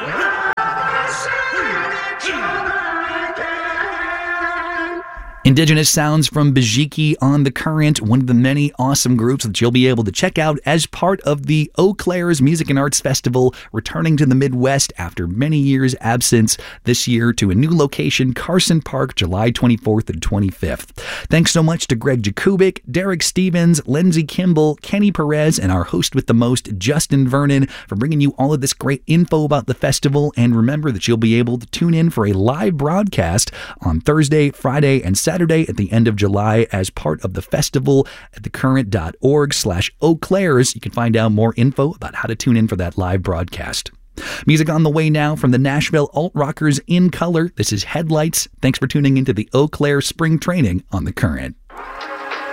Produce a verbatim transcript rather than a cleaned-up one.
Indigenous sounds from Bijiki on the Current, one of the many awesome groups that you'll be able to check out as part of the Eau Claire's Music and Arts Festival, returning to the Midwest after many years' absence this year to a new location, Carson Park, July twenty-fourth and twenty-fifth. Thanks so much to Greg Jakubik, Derek Stevens, Lindsay Kimball, Kenny Perez, and our host with the most, Justin Vernon, for bringing you all of this great info about the festival. And remember that you'll be able to tune in for a live broadcast on Thursday, Friday, and Saturday Saturday at the end of July as part of the festival at thecurrent.org slash Eau Claire's. You can find out more info about how to tune in for that live broadcast. Music on the way now from the Nashville alt rockers In Color. This is Headlights. Thanks for tuning into the Eau Claire Spring Training on The Current.